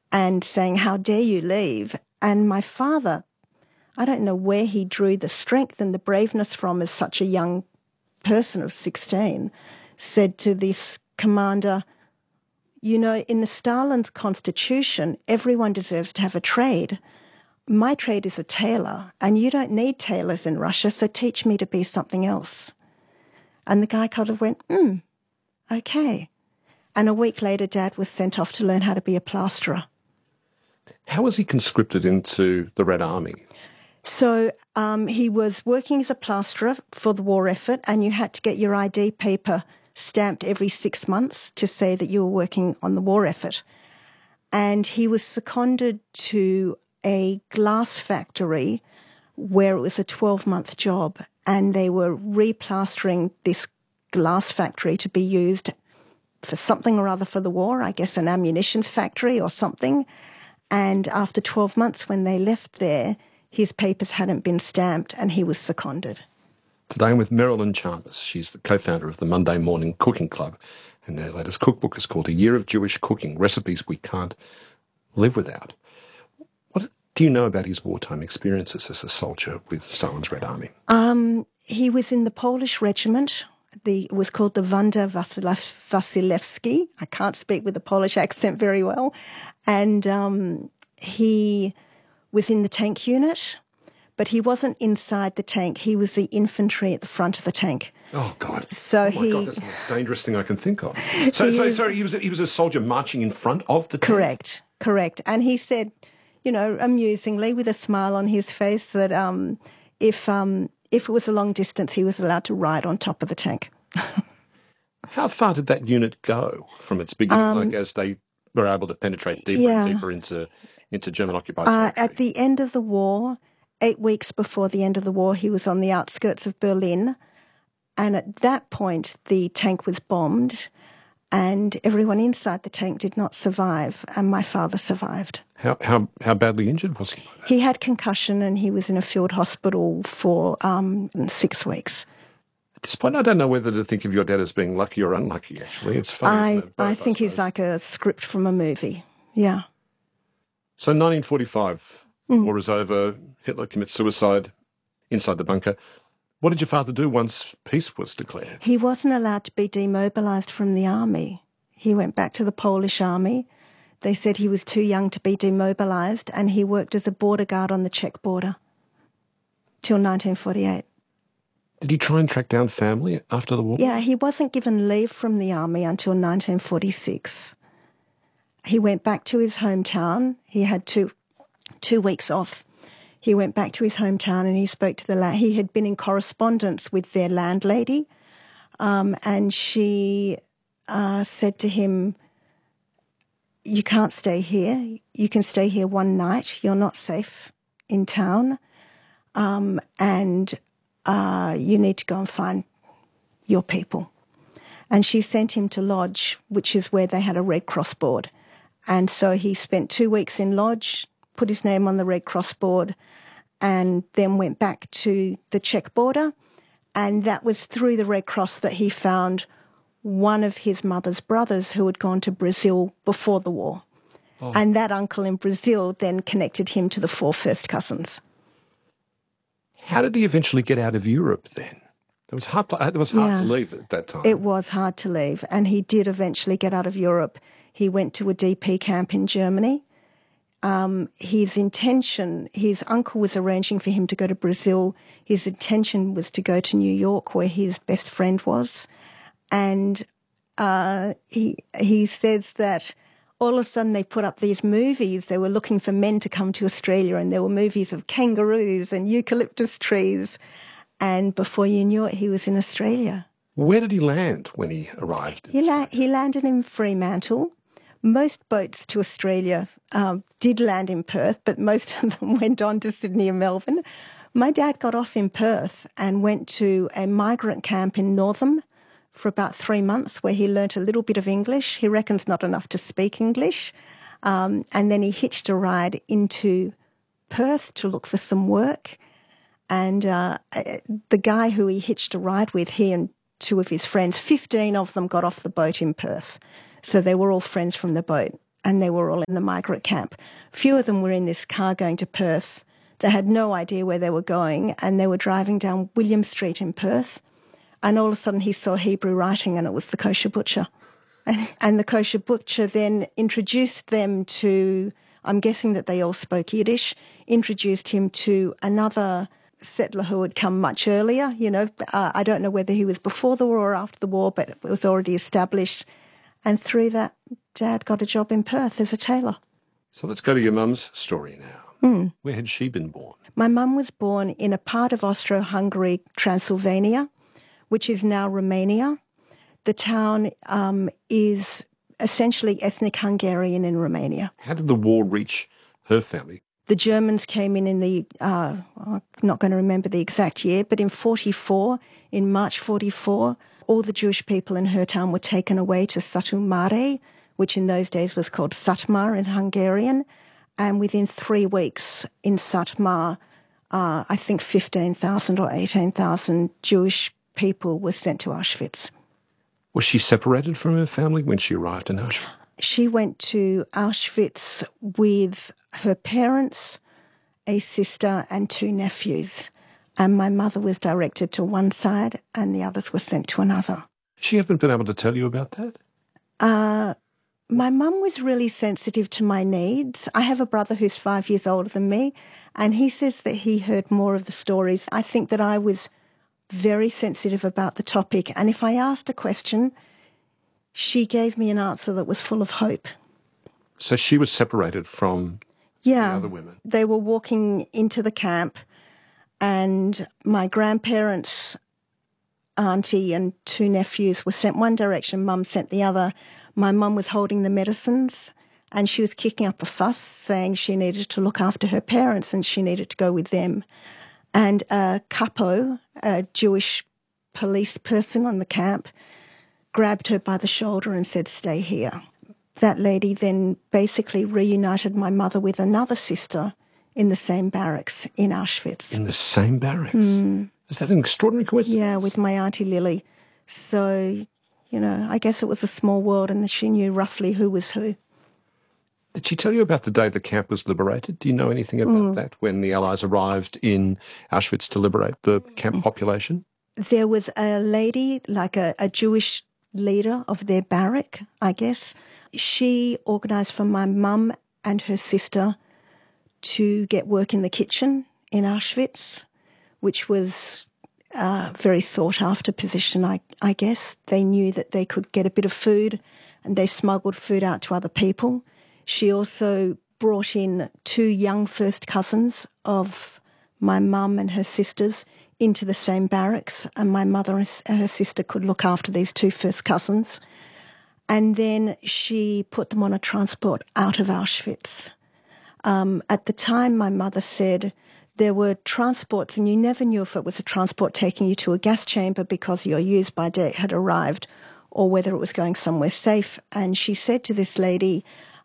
and saying, how dare you leave? And my father, I don't know where he drew the strength and the braveness from as such a young person of 16, said to this commander, you know, in the Stalin's constitution, everyone deserves to have a trade. My trade is a tailor, and you don't need tailors in Russia, so teach me to be something else. And the guy kind of went, okay. And a week later, Dad was sent off to learn how to be a plasterer. How was he conscripted into the Red Army? So he was working as a plasterer for the war effort, and you had to get your ID paper stamped every 6 months to say that you were working on the war effort. And he was seconded to a glass factory where it was a 12-month job, and they were replastering this glass factory to be used for something or other for the war, I guess an ammunitions factory or something. And after 12 months when they left there, his papers hadn't been stamped and he was seconded. Today I'm with Marilyn Chalmers. She's the co-founder of the Monday Morning Cooking Club, and their latest cookbook is called A Year of Jewish Cooking, Recipes We Can't Live Without. What do you know about his wartime experiences as a soldier with Stalin's Red Army? He was in the Polish regiment. It was called the Wanda Wasilewski. I can't speak with a Polish accent very well. And he was in the tank unit, but he wasn't inside the tank. He was the infantry at the front of the tank. Oh, God. So God, that's the most dangerous thing I can think of. Sorry, he was a soldier marching in front of the tank? Correct. And he said, you know, amusingly, with a smile on his face, that if it was a long distance, he was allowed to ride on top of the tank. How far did that unit go from its beginning, as they were able to penetrate deeper and deeper into German-occupied territory? At the end of the war, 8 weeks before the end of the war, he was on the outskirts of Berlin. And at that point, the tank was bombed and everyone inside the tank did not survive. And my father survived. How badly injured was he? He had concussion and he was in a field hospital for 6 weeks. At this point, I don't know whether to think of your dad as being lucky or unlucky, actually. It's funny. I think he's like a script from a movie. Yeah. So 1945, war is over, Hitler commits suicide inside the bunker. What did your father do once peace was declared? He wasn't allowed to be demobilised from the army. He went back to the Polish army. They said he was too young to be demobilised, and he worked as a border guard on the Czech border till 1948. Did he try and track down family after the war? Yeah, he wasn't given leave from the army until 1946. He went back to his hometown. He had two weeks off. He went back to his hometown and he spoke to he had been in correspondence with their landlady, and she said to him, you can't stay here. You can stay here one night. You're not safe in town. And you need to go and find your people. And she sent him to Lodge, which is where they had a Red Cross board. And so he spent 2 weeks in Lodge, put his name on the Red Cross board, and then went back to the Czech border. And that was through the Red Cross that he found one of his mother's brothers who had gone to Brazil before the war. Oh. And that uncle in Brazil then connected him to the 4 first cousins. How did he eventually get out of Europe then? It was hard to leave at that time. It was hard to leave, and he did eventually get out of Europe. He went to a DP camp in Germany. His uncle was arranging for him to go to Brazil. His intention was to go to New York, where his best friend was. And he says that all of a sudden they put up these movies. They were looking for men to come to Australia, and there were movies of kangaroos and eucalyptus trees. And before you knew it, he was in Australia. Where did he land when he arrived? He landed in Fremantle. Most boats to Australia did land in Perth, but most of them went on to Sydney and Melbourne. My dad got off in Perth and went to a migrant camp in Northam for about 3 months, where he learnt a little bit of English. He reckons not enough to speak English. And then he hitched a ride into Perth to look for some work. And the guy who he hitched a ride with, he and 2 of his friends, 15 of them got off the boat in Perth. So they were all friends from the boat. and they were all in the migrant camp. A few of them were in this car going to Perth. They had no idea where they were going, and they were driving down William Street in Perth, and all of a sudden he saw Hebrew writing, and it was the kosher butcher. And the kosher butcher then introduced them to, I'm guessing that they all spoke Yiddish, introduced him to another settler who had come much earlier. I don't know whether he was before the war or after the war, but it was already established. And through that, Dad got a job in Perth as a tailor. So let's go to your mum's story now. Where had she been born? My mum was born in a part of Austro-Hungary, Transylvania, which is now Romania. The town is essentially ethnic Hungarian in Romania. How did the war reach her family? The Germans came in the, I'm not going to remember the exact year, but in 44, in March 44, all the Jewish people in her town were taken away to Satu Mare, which in those days was called Satmar in Hungarian. And within 3 weeks in Satmar, I think 15,000 or 18,000 Jewish people were sent to Auschwitz. Was she separated from her family when she arrived in Auschwitz? She went to Auschwitz with her parents, a sister and 2 nephews. And my mother was directed to one side and the others were sent to another. She haven't been able to tell you about that? My mum was really sensitive to my needs. I have a brother who's 5 years older than me, and he says that he heard more of the stories. I think that I was very sensitive about the topic, and if I asked a question, she gave me an answer that was full of hope. So she was separated from the other women? They were walking into the camp, and my grandparents, auntie and 2 nephews were sent one direction, Mum sent the other. My mum was holding the medicines and she was kicking up a fuss saying she needed to look after her parents and she needed to go with them. And a capo, a Jewish police person on the camp, grabbed her by the shoulder and said, "Stay here." That lady then basically reunited my mother with another sister in the same barracks in Auschwitz. In the same barracks? Is that an extraordinary coincidence? Yeah, with my auntie Lily. So, I guess it was a small world and she knew roughly who was who. Did she tell you about the day the camp was liberated? Do you know anything about that, when the Allies arrived in Auschwitz to liberate the camp population? There was a lady, like a Jewish leader of their barrack, I guess. She organised for my mum and her sister to get work in the kitchen in Auschwitz, which was a very sought-after position, I guess. They knew that they could get a bit of food and they smuggled food out to other people. She also brought in 2 young first cousins of my mum and her sisters into the same barracks, and my mother and her sister could look after these 2 first cousins. And then she put them on a transport out of Auschwitz. At the time, my mother said there were transports and you never knew if it was a transport taking you to a gas chamber because your use-by date had arrived or whether it was going somewhere safe. And she said to this lady,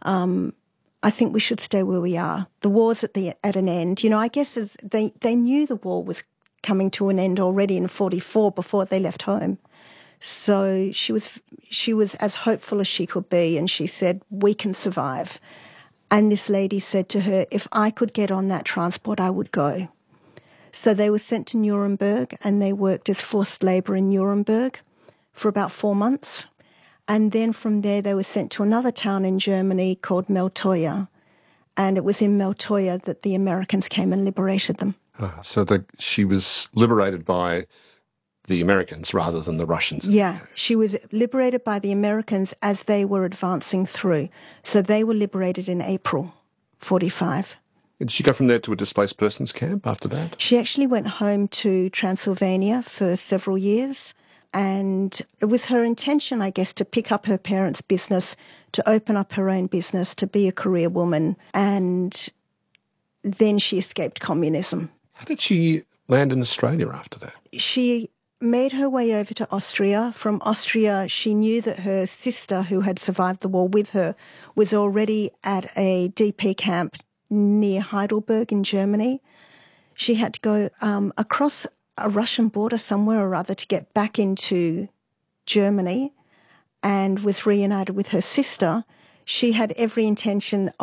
I think we should stay where we are. The war's at an end. I guess they knew the war was coming to an end already in 44 before they left home. So she was as hopeful as she could be, and she said, "We can survive." And this lady said to her, "If I could get on that transport, I would go." So they were sent to Nuremberg, and they worked as forced labour in Nuremberg for about 4 months. And then from there, they were sent to another town in Germany called Meltoya. And it was in Meltoya that the Americans came and liberated them. So she was liberated by the Americans rather than the Russians. Yeah, she was liberated by the Americans as they were advancing through. So they were liberated in April 45. Did she go from there to a displaced persons camp after that? She actually went home to Transylvania for several years. And it was her intention, I guess, to pick up her parents' business, to open up her own business, to be a career woman. And then she escaped communism. How did she land in Australia after that? She made her way over to Austria. From Austria, she knew that her sister, who had survived the war with her, was already at a DP camp near Heidelberg in Germany. She had to go across a Russian border somewhere or other to get back into Germany, and was reunited with her sister. she had every intention